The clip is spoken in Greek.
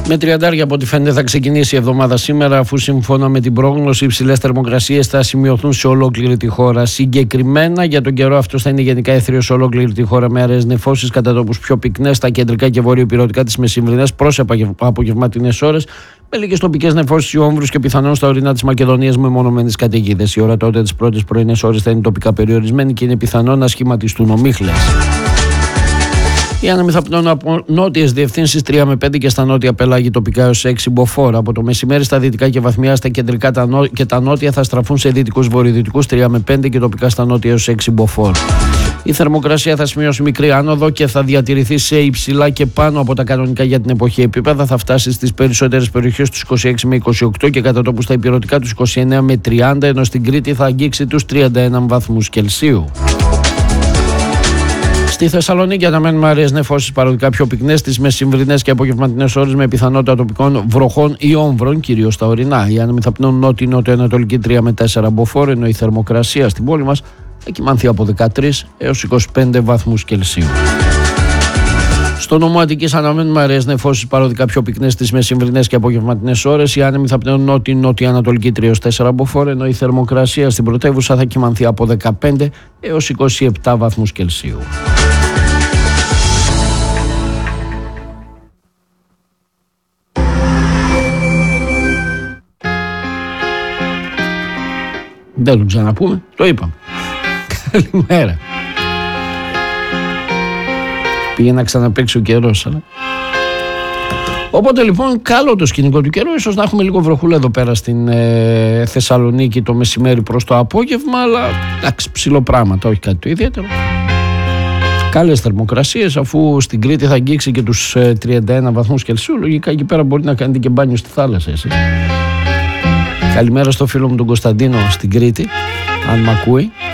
Με 30 από ό,τι φαίνεται θα ξεκινήσει η εβδομάδα σήμερα, αφού σύμφωνα με την πρόγνωση υψηλές θερμοκρασίες θα σημειωθούν σε ολόκληρη τη χώρα. Συγκεκριμένα για τον καιρό αυτός θα είναι γενικά έθριος σε ολόκληρη τη χώρα, με αραιές νεφώσεις κατά τόπους πιο πυκνές στα κεντρικά και βορειοϊπειρωτικά της μεσημβρινές προς απογευματινές ώρες, με λίγες τοπικές νεφώσεις ή όμβρους και πιθανόν στα ορεινά της Μακεδονίας με μονομένες καταιγίδες. Η ορατότητα τις πρώτες πρωινές ώρες θα είναι τοπικά περιορισμένη και είναι πιθανόν να σχηματιστούν ομίχλες. Οι άνεμοι θα πνέουν από νότιες διευθύνσεις 3 με 5 και στα νότια πέλαγη τοπικά έως 6 μποφόρ. Από το μεσημέρι στα δυτικά και βαθμιά στα κεντρικά και τα νότια θα στραφούν σε δυτικούς βορειοδυτικούς 3 με 5 και τοπικά στα νότια έως 6 μποφόρ. Η θερμοκρασία θα σημειώσει μικρή άνοδο και θα διατηρηθεί σε υψηλά και πάνω από τα κανονικά για την εποχή επίπεδα. Θα φτάσει στις περισσότερες περιοχές τους 26 με 28 και κατά τόπους στα ηπειρωτικά τους 29 με 30, ενώ στην Κρήτη θα αγγίξει τους 31 βαθμούς Κελσίου. Στη Θεσσαλονίκη αναμένουμε αραιές νεφώσεις παροδικά πιο πυκνές στις μεσημβρινές και απογευματινές ώρες με πιθανότητα τοπικών βροχών ή όμβρων, κυρίως στα ορεινά. Οι άνεμοι θα πνέουν νότιο-νοτιοανατολική 3 με 4 μποφόρ, ενώ η θερμοκρασία στην πόλη μας θα κυμανθεί από 13 έως 25 βαθμούς Κελσίου. Στο νομό Αττικής αναμένουμε αραιές νεφώσεις παροδικά πιο πυκνές στις μεσημβρινές και απογευματινές ώρες. Οι άνεμοι θα πνέουν νότιο-νοτιοανατολική 3 έως 4 μποφόρ, ενώ η θερμοκρασία στην πρωτεύουσα θα κυμανθεί από 15 έως 27 βαθμούς Κελσίου. Δεν το ξαναπούμε, το είπαμε. Καλημέρα. Πήγε να ξαναπαίξει ο καιρός, αλλά... Οπότε λοιπόν καλό το σκηνικό του καιρού. Ίσως να έχουμε λίγο βροχούλα εδώ πέρα στην Θεσσαλονίκη το μεσημέρι προς το απόγευμα, αλλά εντάξει, ψηλό πράγματα, όχι κάτι το ιδιαίτερο. Καλές θερμοκρασίες, αφού στην Κρήτη θα αγγίξει και τους 31 βαθμούς Κελσίου. Λογικά εκεί πέρα μπορεί να κάνετε και μπάνιο στη θάλασσα εσείς. Καλημέρα στο φίλο μου τον Κωνσταντίνο στην Κρήτη, αν μ' ακούει.